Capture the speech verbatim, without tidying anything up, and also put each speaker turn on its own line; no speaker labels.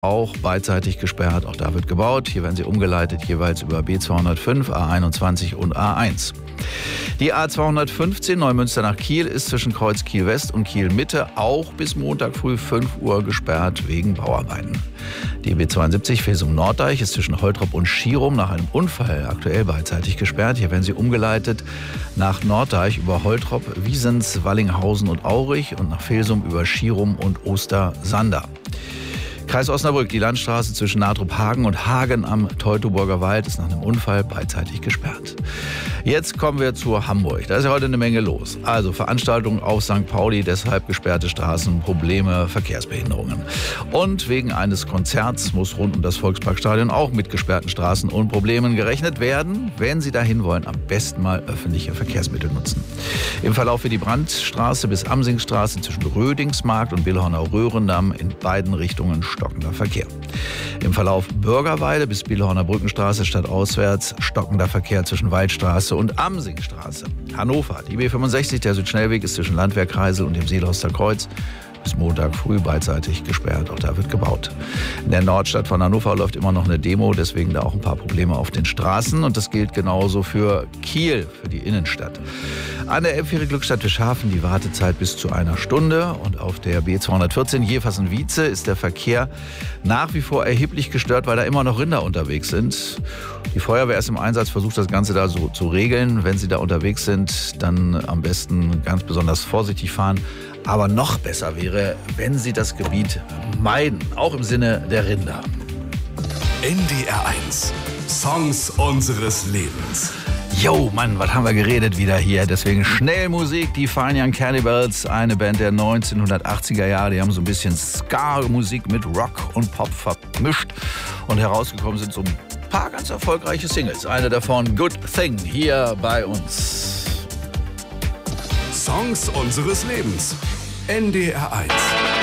auch beidseitig gesperrt. Auch da wird gebaut. Hier werden sie umgeleitet, jeweils über B zweihundertfünf, A einundzwanzig und A eins. Die A zweihundertfünfzehn Neumünster nach Kiel ist zwischen Kreuz Kiel West und Kiel Mitte auch bis Montag früh fünf Uhr gesperrt wegen Bauarbeiten. Die B zweiundsiebzig Fesum Norddeich ist zwischen Holtrop und Schierum nach einem Unfall aktuell beidseitig gesperrt. Hier werden sie umgeleitet nach Norddeich über Holtrop, Wiesens, Wallinghausen und Aurich und nach Fesum über Schierum und Ostersander. Kreis Osnabrück, die Landstraße zwischen Natruphagen und Hagen am Teutoburger Wald ist nach einem Unfall beidseitig gesperrt. Jetzt kommen wir zu Hamburg. Da ist ja heute eine Menge los. Also Veranstaltungen auf Sankt Pauli, deshalb gesperrte Straßen, Probleme, Verkehrsbehinderungen. Und wegen eines Konzerts muss rund um das Volksparkstadion auch mit gesperrten Straßen und Problemen gerechnet werden. Wenn Sie dahin wollen, am besten mal öffentliche Verkehrsmittel nutzen. Im Verlauf wird die Brandstraße bis Amsingstraße zwischen Rödingsmarkt und Billhorner Röhrendamm in beiden Richtungen stockender Verkehr. Im Verlauf Bürgerweide bis Billhorner Brückenstraße stadtauswärts stockender Verkehr zwischen Waldstraße und Amsingstraße. Hannover, die B fünfundsechzig, der Südschnellweg, ist zwischen Landwehrkreisel und dem Seelhoster Kreuz bis Montag früh beidseitig gesperrt. Auch da wird gebaut. In der Nordstadt von Hannover läuft immer noch eine Demo, deswegen da auch ein paar Probleme auf den Straßen. Und das gilt genauso für Kiel, für die Innenstadt. An der Elbfähre Glückstadt Fischhafen die Wartezeit bis zu einer Stunde. Und auf der B zweihundertvierzehn Jeversen-Wietze ist der Verkehr nach wie vor erheblich gestört, weil da immer noch Rinder unterwegs sind. Die Feuerwehr ist im Einsatz, versucht das Ganze da so zu regeln. Wenn Sie da unterwegs sind, dann am besten ganz besonders vorsichtig fahren. Aber noch besser wäre, wenn Sie das Gebiet meiden, auch im Sinne der Rinder.
N D R eins. Songs unseres Lebens.
Jo, Mann, was haben wir geredet wieder hier? Deswegen schnell Musik, die Fine Young Cannibals, eine Band der neunzehnhundertachtziger Jahre. Die haben so ein bisschen Ska-Musik mit Rock und Pop vermischt. Und herausgekommen sind so ein paar ganz erfolgreiche Singles. Eine davon, Good Thing, hier bei uns.
Songs unseres Lebens. N D R eins.